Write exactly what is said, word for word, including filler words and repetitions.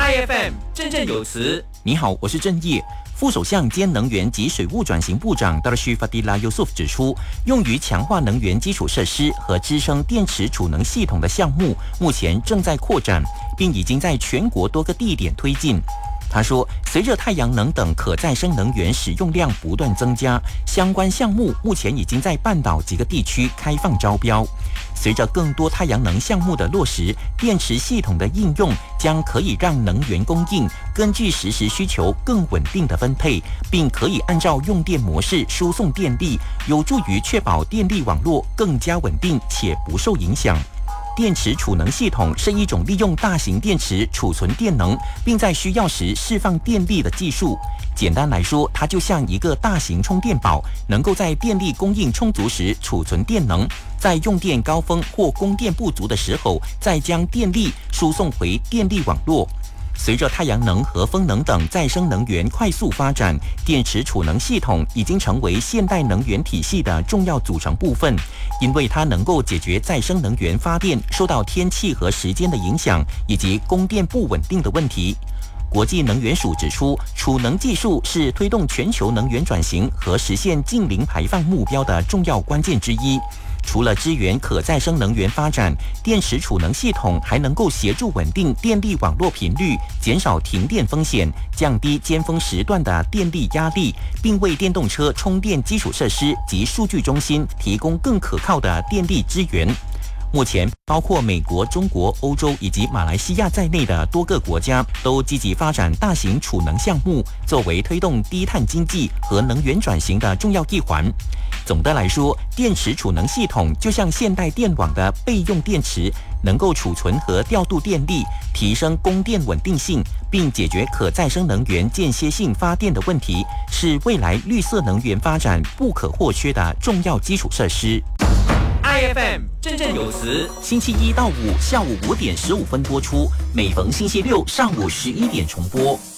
I F M 振振有词。 你好，我是郑业。副首相兼能源及水务转型部长 Darshi Fadila Yusuf 指出，用于强化能源基础设施和支撑电池储能系统的项目，目前正在扩展，并已经在全国多个地点推进。他说，随着太阳能等可再生能源使用量不断增加，相关项目目前已经在半岛几个地区开放招标。随着更多太阳能项目的落实，电池系统的应用将可以让能源供应根据实时需求更稳定的分配，并可以按照用电模式输送电力，有助于确保电力网络更加稳定且不受影响。电池储能系统是一种利用大型电池储存电能，并在需要时释放电力的技术。简单来说，它就像一个大型充电宝，能够在电力供应充足时储存电能，在用电高峰或供电不足的时候，再将电力输送回电力网络。随着太阳能和风能等再生能源快速发展，电池储能系统已经成为现代能源体系的重要组成部分，因为它能够解决再生能源发电受到天气和时间的影响，以及供电不稳定的问题。国际能源署指出，储能技术是推动全球能源转型和实现净零排放目标的重要关键之一。除了支援可再生能源发展，电池储能系统还能够协助稳定电力网络频率，减少停电风险，降低尖峰时段的电力压力，并为电动车充电基础设施及数据中心提供更可靠的电力支援。目前，包括美国、中国、欧洲以及马来西亚在内的多个国家都积极发展大型储能项目，作为推动低碳经济和能源转型的重要一环。总的来说，电池储能系统就像现代电网的备用电池，能够储存和调度电力，提升供电稳定性，并解决可再生能源间歇性发电的问题，是未来绿色能源发展不可或缺的重要基础设施。 I F M 振振有词， 星期一到五下午五点十五分播出，每逢星期六上午十一点重播。